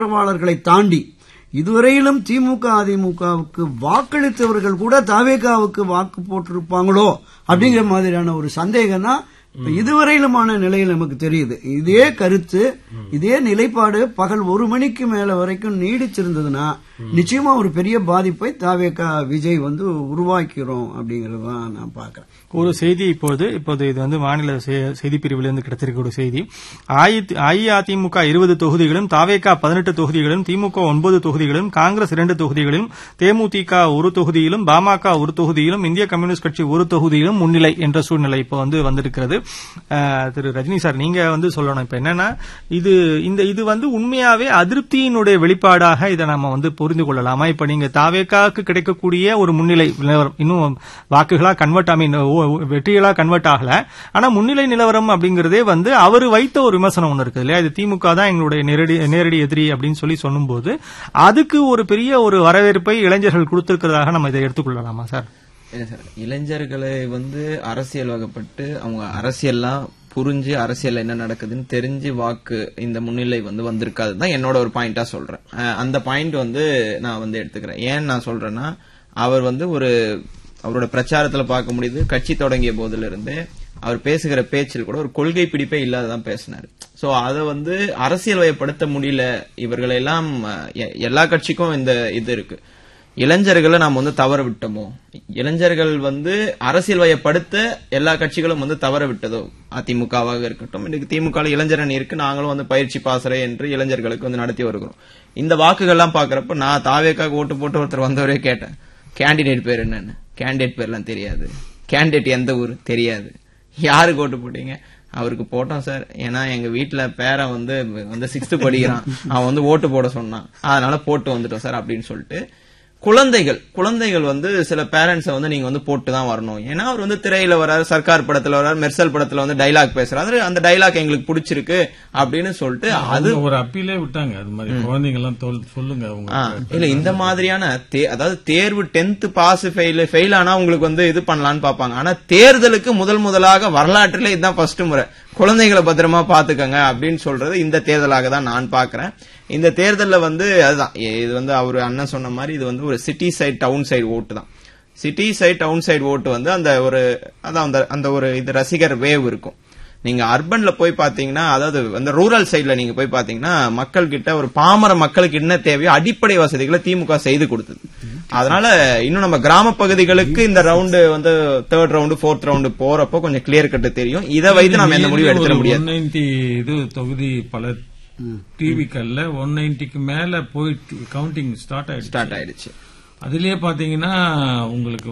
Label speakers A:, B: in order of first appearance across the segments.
A: ஆதரவாளர்களை தாண்டி இதுவரையிலும் திமுக அதிமுகவுக்கு வாக்களித்தவர்கள் கூட தவேகாவுக்கு வாக்கு போட்டிருப்பாங்களோ அப்படிங்கிற மாதிரியான ஒரு சந்தேகம் தான் இதுவரையிலுமான நிலையில் நமக்கு தெரியுது. இதே கருத்து, இதே நிலைப்பாடு பகல் 1 மணிக்கு மேல வரைக்கும் நீடிச்சிருந்ததுன்னா நிச்சயமா ஒரு பெரிய பாதிப்பை தவேகா விஜய் உருவாக்கிறோம் அப்படிங்கறதான் நான் பாக்கிறேன்.
B: ஒரு செய்தி இப்போது இது மாநில செய்தி பிரிவிலிருந்து கிடைத்திருக்கிற செய்தி. அஇஅதிமுக 20 தொகுதிகளும், தவேகா 18 தொகுதிகளும், திமுக 9 தொகுதிகளும், காங்கிரஸ் 2 தொகுதிகளிலும், தேமுதிக 1 தொகுதியிலும், பாமக 1 தொகுதியிலும், இந்திய கம்யூனிஸ்ட் கட்சி 1 தொகுதியிலும் முன்னிலை என்ற சூழ்நிலை இப்போ வந்திருக்கிறது. திரு ரஜினி சார், நீங்க சொல்லணும். இப்ப என்னன்னா இது உண்மையாவே அதிருப்தியினுடைய வெளிப்பாடாக இதை நம்ம புரிந்து கொள்ளலாமா? இப்ப நீங்க தவேகாவுக்கு கிடைக்கக்கூடிய ஒரு முன்னிலை நிலவரம் இன்னும் வாக்குகளா கன்வெர்ட் வெற்றிகளா கன்வெர்ட் ஆகல. ஆனா முன்னிலை நிலவரம் அப்படிங்கறதே அவர் வைத்த ஒரு விமர்சனம் ஒண்ணு இருக்கு இல்லையா? இது திமுக தான் எங்களுடைய நேரடி எதிரி அப்படின்னு சொல்லும்போது அதுக்கு ஒரு பெரிய ஒரு வரவேற்பை இளைஞர்கள் கொடுத்திருக்கிறதாக நம்ம இதை எடுத்துக்கொள்ளலாமா சார்?
C: இளைஞர்களை அரசியல் வகப்பட்டு அவங்க அரசியல்லாம் புரிஞ்சு அரசியல் என்ன நடக்குதுன்னு தெரிஞ்சு வாக்கு இந்த முன்னிலை வந்திருக்காதுதான் என்னோட ஒரு பாயிண்டா சொல்றேன். அந்த பாயிண்ட் நான் எடுத்துக்கிறேன். ஏன் நான் சொல்றேன்னா, அவர் அவரோட பிரச்சாரத்துல பார்க்க முடியுது, கட்சி தொடங்கிய போதுல இருந்து அவர் பேசுகிற பேச்சில் கூட ஒரு கொள்கை பிடிப்பே இல்லாததான் பேசினாரு. சோ அத அரசியல் வயப்படுத்த முடியல. இவர்களை எல்லாம் எல்லா கட்சிக்கும் இந்த இது இருக்கு. இளைஞர்களை நாம் தவற விட்டோமோ, இளைஞர்கள் அரசியல் வயப்படுத்த எல்லா கட்சிகளும் தவற விட்டதோ, அதிமுகவாக இருக்கட்டும், இன்னைக்கு திமுக இளைஞர் அணி இருக்கு, நாங்களும் பயிற்சி பாசறை என்று இளைஞர்களுக்கு நடத்தி வருகிறோம். இந்த வாக்குகள்லாம் பாக்குறப்ப நான் தாவேக்காக ஓட்டு போட்டு ஒருத்தர் வந்தவரே கேட்டேன், கேண்டிடேட் பேர் என்னன்னு. கேண்டிடேட் பேர்லாம் தெரியாது, கேண்டிடேட் எந்த ஊர் தெரியாது, யாருக்கு ஓட்டு போட்டீங்க? அவருக்கு போட்டோம் சார், ஏன்னா எங்க வீட்டுல பேரன் 6th படிக்கிறான், அவன் ஓட்டு போட சொன்னான், அதனால போட்டு வந்துட்டோம் சார் அப்படின்னு சொல்லிட்டு. குழந்தைகள் சில பேரண்ட்ஸ் நீங்க போட்டு தான் வரணும். ஏன்னா அவர் திரையில வராரு, சர்க்கார் படத்துல வராரு, மெர்சல் படத்துல டைலாக் பேசுறாரு, அந்த டைலாக் எங்களுக்கு பிடிச்சிருக்கு அப்படின்னு சொல்லிட்டு அது
D: ஒரு அப்பீலே விட்டாங்க. அது மாதிரி குழந்தைங்க எல்லாம் சொல்லுங்க.
C: இல்ல இந்த மாதிரியான அதாவது தேர்வு 10th பாஸ் ஃபெயில் ஆனா உங்களுக்கு இது பண்ணலான்னு பாப்பாங்க. ஆனா தேர்தலுக்கு முதலாக வரலாற்றிலே இதுதான் ஃபர்ஸ்ட் முறை குழந்தைகளை பத்திரமா பாத்துக்கங்க அப்படின்னு சொல்றது இந்த தேர்தலாக தான் நான் பாக்குறேன். இந்த தேர்தல்ல அதுதான் இது அவரு அண்ணன் சொன்ன மாதிரி இது ஒரு சிட்டி சைட் டவுன் சைடு ஓட்டு தான். சிட்டி சைட் டவுன் சைடு ஓட்டு அந்த ஒரு அந்த ஒரு இது ரசிகர் வேவ் இருக்கும். நீங்க அர்பன்ல போய் பாத்தீங்கன்னா, அதாவது அந்த ரூரல் சைட்ல நீங்க போய் பாத்தீங்கன்னா, மக்கள் கிட்ட ஒரு பாமர மக்களுக்கு என்ன தேவையோ அடிப்படை வசதிகளை திமுக செய்து கொடுத்தது. அதனால இன்னும் நம்ம கிராம பகுதிகளுக்கு இந்த round 3rd round 4th round போறப்போ கொஞ்சம் கிளியர் கட்டு தெரியும். இதை வைத்து நாம எந்த முடிவு எடுத்துட முடியாது.
D: 190 இது தொகுதி பல டிவிக்கல்ல 190க்கு மேல போய் கவுண்டிங் ஸ்டார்ட் ஆயிடுச்சு. அதுலயே பாத்தீங்கன்னா உங்களுக்கு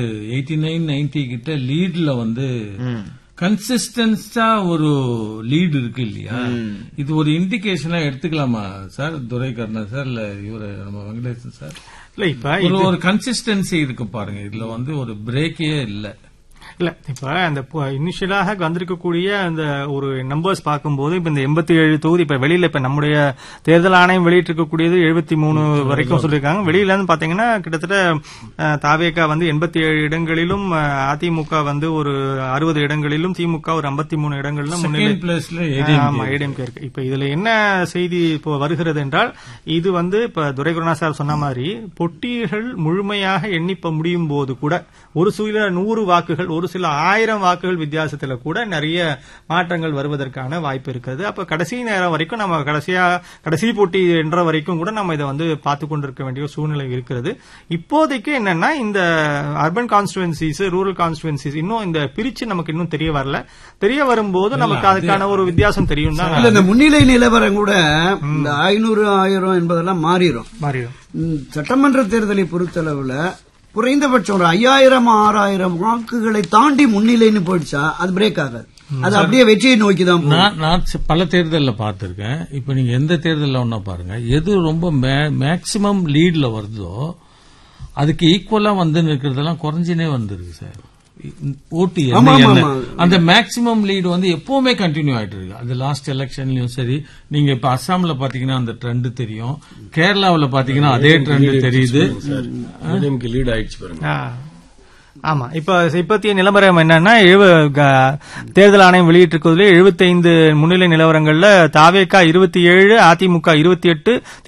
D: 89-90 கிட்ட லீட்ல கன்சிஸ்டன்ஸா ஒரு லீடு இருக்கு இல்லையா? இது ஒரு இண்டிகேஷனா எடுத்துக்கலாமா சார்? துரைக்கண்ணன் சார், இல்ல இவரு நம்ம வெங்கடேசன் சார்? இல்ல இப்ப ஒரு கன்சிஸ்டன்சி இருக்கு பாருங்க. இதுல ஒரு பிரேக்கே இல்ல.
B: இல்ல இப்ப அந்த இனிஷியலாக வந்திருக்கக்கூடிய அந்த ஒரு நம்பர்ஸ் பார்க்கும்போது இப்ப இந்த 87 தொகுதி இப்ப வெளியில இப்ப நம்முடைய தேர்தல் ஆணையம் வெளியிட்டு இருக்கக்கூடியது 73 வரைக்கும் சொல்லியிருக்காங்க. வெளியில இருந்து பாத்தீங்கன்னா கிட்டத்தட்ட தவேகா 87 இடங்களிலும், அதிமுக ஒரு 60 இடங்களிலும், திமுக ஒரு 53 இடங்களிலும் ஏடிஎம்கே இருக்கு. இப்ப இதுல என்ன செய்தி இப்போ வருகிறது என்றால், இது இப்ப துரைகுருணா சார் சொன்ன மாதிரி பொட்டிகள் முழுமையாக எண்ணிப்ப முடியும் போது கூட ஒரு சில 100 வாக்குகள், ஒரு சில 1000 வாக்குகள் வித்தியாசத்துல கூட நிறைய மாற்றங்கள் வருவதற்கான வாய்ப்பு இருக்கிறது. அப்ப கடைசி நேரம் வரைக்கும் நம்ம கடைசி போட்டி என்ற வரைக்கும் கூட நம்ம இதை பார்த்து கொண்டிருக்க வேண்டிய சூழ்நிலை இருக்கிறது. இப்போதைக்கு என்னன்னா, இந்த அர்பன் கான்ஸ்டுவன்சிஸ், ரூரல் கான்ஸ்டுவன்சிஸ் இன்னும் இந்த பிரிச்சு நமக்கு இன்னும் தெரிய வரல. தெரிய வரும்போது நமக்கு அதுக்கான ஒரு வித்தியாசம் தெரியும் தான்.
A: இந்த முன்னிலை நிலவரம் கூட இந்த 500-1000 என்பதெல்லாம் மாறிடும். சட்டமன்ற தேர்தலை பொறுத்தளவுல குறைந்தபட்சம் ஒரு 5000-6000 வாக்குகளை தாண்டி முன்னிலைன்னு போயிடுச்சா அது பிரேக் ஆகாது. அது அப்படியே வெற்றியை நோக்கி தான்.
D: நான் பல தேர்தலில் பார்த்திருக்கேன். இப்ப நீங்க எந்த தேர்தலில் ஒன்னா பாருங்க, எது ரொம்ப மேக்சிமம் லீட்ல வருதோ அதுக்கு ஈக்குவலா இருக்கிறதெல்லாம் குறைஞ்சினே வந்துருக்கு சார். ஓட்டு அந்த மேக்சிமம் லீடு எப்பவுமே கண்டினியூ ஆயிட்டு இருக்கு. அது லாஸ்ட் எலெக்ஷன்லயும் சரி. நீங்க இப்ப அசாம்ல பாத்தீங்கன்னா அந்த ட்ரெண்ட் தெரியும், கேரளாவில் பாத்தீங்கன்னா அதே ட்ரெண்ட் தெரியுது.
E: லீட் ஆயிடுச்சு பாருங்க.
B: ஆமா, இப்பத்திய நிலவரம் என்னன்னா தேர்தல் ஆணையம் வெளியிட்டிருக்கிறதுல 75 முன்னிலை நிலவரங்கள்ல தாவேகா 27, அதிமுக 28,